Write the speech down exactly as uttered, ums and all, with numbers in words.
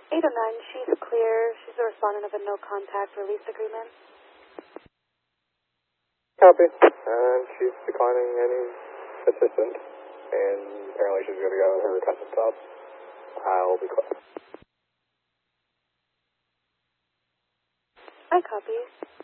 eight oh nine, she's clear. She's a respondent of a no-contact release agreement. Copy. And she's declining any assistance, and apparently she's going to go with her custom stop. I'll be quick. I copy.